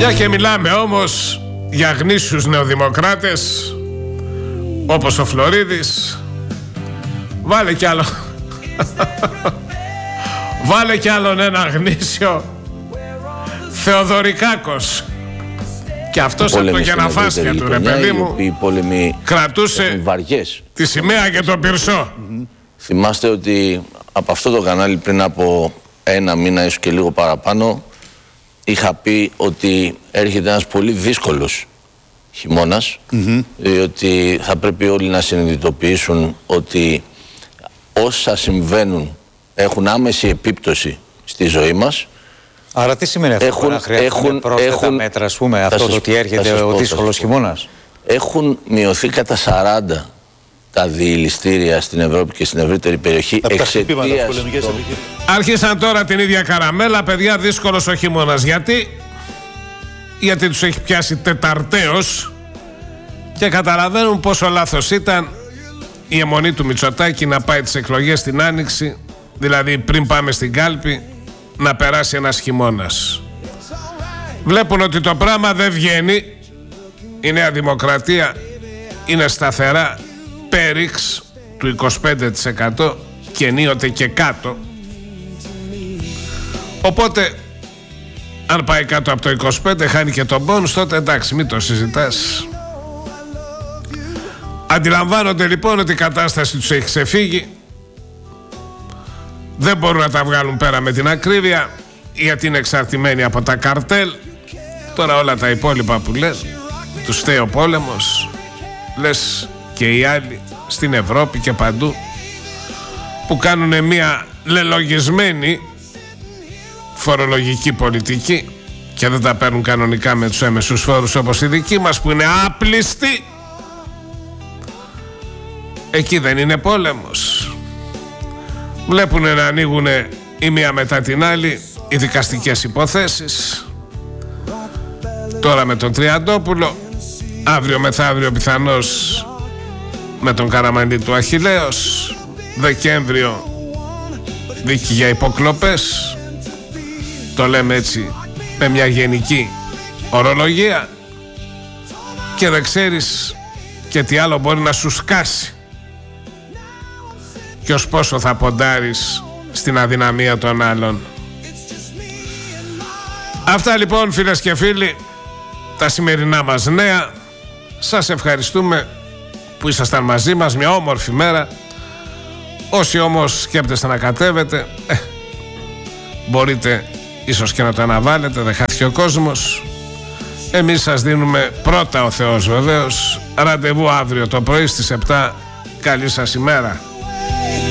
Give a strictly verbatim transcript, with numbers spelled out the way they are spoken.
Μια και μιλάμε όμως για γνήσιους νεοδημοκράτες όπως ο Φλωρίδης, βάλε κι άλλο βάλε κι άλλον ένα γνήσιο, Θεοδωρικάκος. Και αυτός από το γεναφάσκια του, ρε παιδί μου, κρατούσε τη σημαία και το πυρσό. Mm-hmm. Θυμάστε ότι από αυτό το κανάλι πριν από ένα μήνα, ίσως και λίγο παραπάνω, είχα πει ότι έρχεται ένας πολύ δύσκολος χειμώνας, mm-hmm. διότι θα πρέπει όλοι να συνειδητοποιήσουν ότι όσα συμβαίνουν έχουν άμεση επίπτωση στη ζωή μας. Άρα τι σημαίνει αυτό, έχουν, να χρειάζεται πρόσθετα έχουν, μέτρα, ας πούμε, αυτό σας, το ότι έρχεται ο δύσκολος χειμώνας? Έχουν μειωθεί κατά σαράντα τα διηληστήρια στην Ευρώπη και στην ευρύτερη περιοχή εξαιτίας των... Άρχισαν τώρα την ίδια καραμέλα, παιδιά, δύσκολος ο χειμώνας. Γιατί? Γιατί τους έχει πιάσει τεταρτέως και καταλαβαίνουν πόσο λάθος ήταν η αιμονή του Μητσοτάκη να πάει τις εκλογές την Άνοιξη, δηλαδή πριν πάμε στην κάλπη, να περάσει ένας χειμώνας. Βλέπουν ότι το πράγμα δεν βγαίνει. Η Νέα Δημοκρατία είναι σταθερά πέριξ του είκοσι πέντε τοις εκατό και ενίοτε και κάτω. Οπότε αν πάει κάτω από το είκοσι πέντε χάνει και τον πόνους, τότε εντάξει, μην το συζητάς. Αντιλαμβάνονται λοιπόν ότι η κατάσταση τους έχει ξεφύγει. Δεν μπορούν να τα βγάλουν πέρα με την ακρίβεια, γιατί είναι εξαρτημένοι από τα καρτέλ. Τώρα όλα τα υπόλοιπα που λες, τους φταίει ο πόλεμος, λες και οι άλλοι στην Ευρώπη και παντού που κάνουν μια λελογισμένη φορολογική πολιτική και δεν τα παίρνουν κανονικά με τους έμεσους φόρους όπως η δική μας που είναι άπλιστη. Εκεί δεν είναι πόλεμος. Βλέπουν να ανοίγουν η μία μετά την άλλη οι δικαστικές υποθέσεις. Τώρα με τον Τριαντόπουλο, αύριο μεθαύριο πιθανώς με τον Καραμανλή του Αχιλλέος, Δεκέμβριο δίκη για υποκλοπές. Το λέμε έτσι με μια γενική ορολογία και δεν ξέρεις και τι άλλο μπορεί να σου σκάσει και ως πόσο θα ποντάρεις στην αδυναμία των άλλων. Αυτά λοιπόν, φίλες και φίλοι, τα σημερινά μας νέα. Σας ευχαριστούμε που ήσασταν μαζί μας μια όμορφη μέρα. Όσοι όμως σκέπτεστε να κατέβετε, ε, μπορείτε ίσως και να το αναβάλλετε, δεν χάθηκε ο κόσμος. Εμείς σας δίνουμε πρώτα ο Θεός βεβαίως ραντεβού αύριο το πρωί στις επτά. Καλή σας ημέρα.